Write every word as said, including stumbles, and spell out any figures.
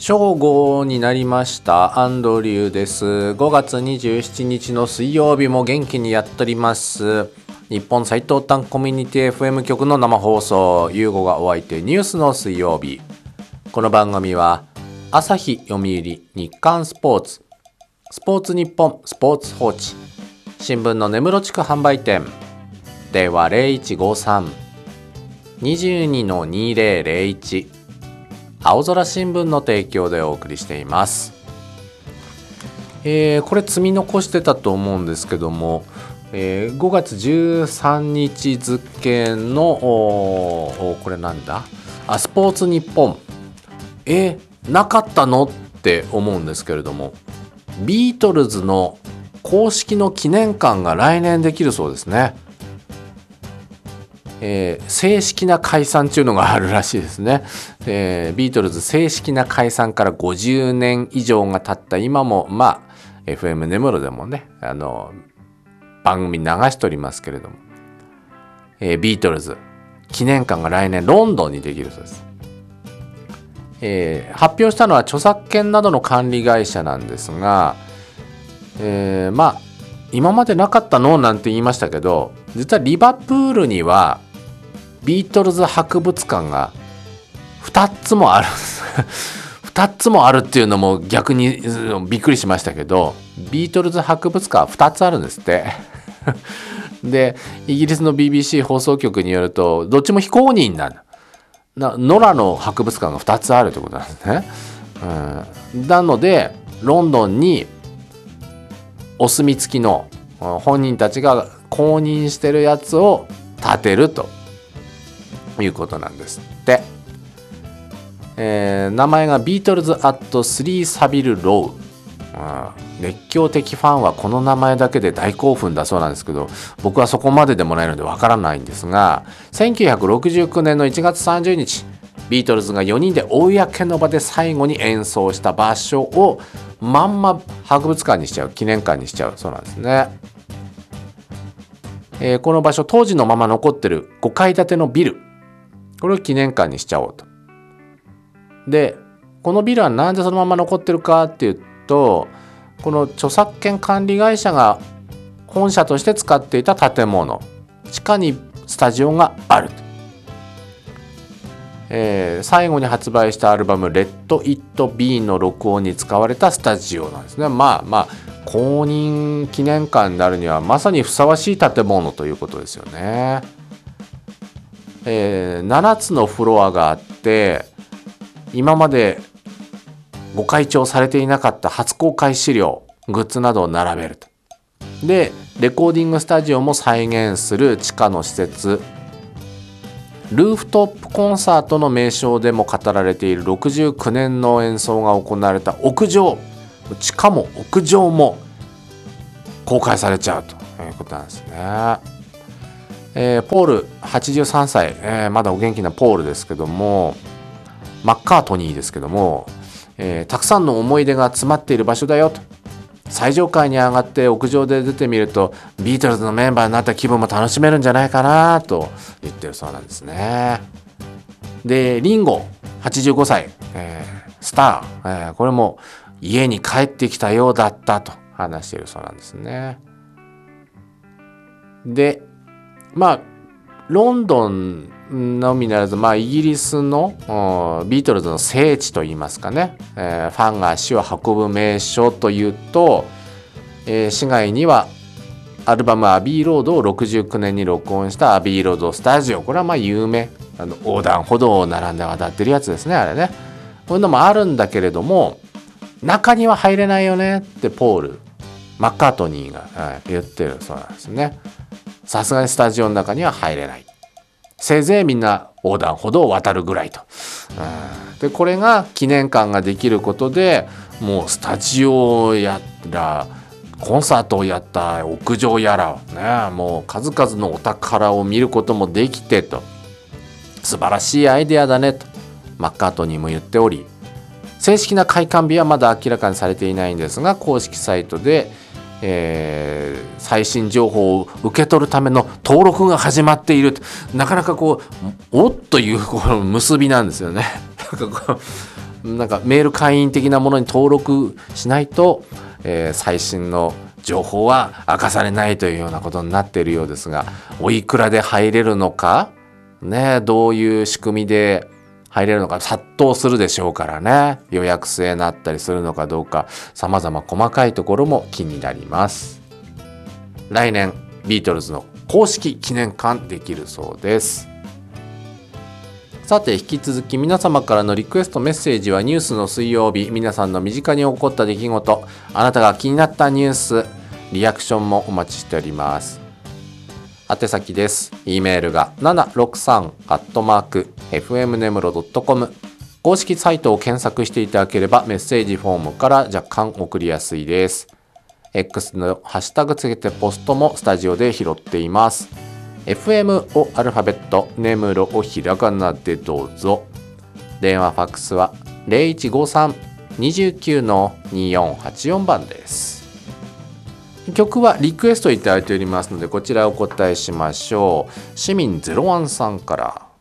正午になりました。アンドリューです。ごがつにじゅうしちにちの水曜日も元気にやっております。日本最東端コミュニティ エフエム 局の生放送、ゆうごがお相手ニュースの水曜日。この番組は朝日、読売、日刊スポーツ、スポーツ日本、スポーツ報知、新聞の根室地区販売店、電話 ゼロいちごさん にじゅうに にぜろぜろいち、青空新聞の提供でお送りしています。えー、これ積み残してたと思うんですけども、えー、ごがつじゅうさんにち付のこれなんだあスポーツ日本、えー、なかったのって思うんですけれども、ビートルズの公式の記念館が来年できるそうですね。えー、正式な解散っていうのがあるらしいですね。えー、ビートルズ正式な解散からごじゅうねん以上が経った今も、まあ エフエム 根室でもね、あの番組流しておりますけれども、えー、ビートルズ記念館が来年ロンドンにできるそうです。えー、発表したのは著作権などの管理会社なんですが、えー、まあ今までなかったのなんて言いましたけど、実はリバプールにはビートルズ博物館がふたつもあるふたつもあるっていうのも逆にびっくりしましたけど、ビートルズ博物館はふたつあるんですってでイギリスの ビービーシー 放送局によると、どっちも非公認なんだな、ノラの博物館がふたつあるってことなんですね。うん、なのでロンドンにお墨付きの本人たちが公認してるやつを建てるということなんですって。えー、名前がビートルズ・アット・スリー・サビル・ロー、うん、熱狂的ファンはこの名前だけで大興奮だそうなんですけど、僕はそこまででもないのでわからないんですが、せんきゅうひゃくろくじゅうきゅうねんのいちがつさんじゅうにち、ビートルズがよにんで公の場で最後に演奏した場所をまんま博物館にしちゃう、記念館にしちゃうそうなんですね。えー、この場所当時のまま残ってるごかい建てのビル、これを記念館にしちゃおうと。でこのビルはなんでそのまま残ってるかっていうと、この著作権管理会社が本社として使っていた建物、地下にスタジオがある、えー、最後に発売したアルバム Let It Be の録音に使われたスタジオなんですね。まあまあ公認記念館になるにはまさにふさわしい建物ということですよね。えー、ななつのフロアがあって、今までご開帳されていなかった初公開資料、グッズなどを並べると。でレコーディングスタジオも再現する地下の施設、ルーフトップコンサートの名称でも語られているろくじゅうきゅうねんの演奏が行われた屋上、地下も屋上も公開されちゃうということなんですね。えー、ポールはちじゅうさんさい、えー、まだお元気なポールですけども、マッカートニーですけども、えー、たくさんの思い出が詰まっている場所だよと。最上階に上がって屋上で出てみると、ビートルズのメンバーになった気分も楽しめるんじゃないかなと言ってるそうなんですね。でリンゴはちじゅうごさい、えー、スター、えー、これも家に帰ってきたようだったと話しているそうなんですね。でまあロンドンのみならず、まあ、イギリスのビートルズの聖地といいますかね、えー、ファンが足を運ぶ名所というと、えー、市外にはアルバムアビーロードをろくじゅうきゅうねんに録音したアビーロードスタジオ、これはまあ有名、あの横断歩道を並んで渡ってるやつですね、あれね。こういうのもあるんだけれども、中には入れないよねってポール・マッカートニーが、はい、言ってるそうなんですね。さすがにスタジオの中には入れない、せいぜいみんな横断歩道を渡るぐらいと。うん、でこれが記念館ができることで、もうスタジオをやらコンサートをやった屋上やら、ね、もう数々のお宝を見ることもできてと、素晴らしいアイデアだねとマッカートニーも言っており、正式な開館日はまだ明らかにされていないんですが、公式サイトでえー、最新情報を受け取るための登録が始まっている。なかなかこうおっというこの結びなんですよね。なんかこうなんかメール会員的なものに登録しないと、えー、最新の情報は明かされないというようなことになっているようですが、おいくらで入れるのかね、どういう仕組みで入れるのか、殺到するでしょうからね、予約制になったりするのかどうか、様々細かいところも気になります。来年ビートルズの公式記念館できるそうです。さて引き続き皆様からのリクエストメッセージはニュースの水曜日、皆さんの身近に起こった出来事、あなたが気になったニュース、リアクションもお待ちしております。宛先です。 E メールがななろくさんアットマークエフエムネムロドットコム、 公式サイトを検索していただければメッセージフォームから若干送りやすいです。 X のハッシュタグつけてポストもスタジオで拾っています。 エフエム をアルファベット、ネムロをひらがなでどうぞ。電話ファックスは ゼロいちごさん にきゅう によんはちよん 番です。曲はリクエストいただいておりますので、こちらをお答えしましょう。市民ゼロワンさんから。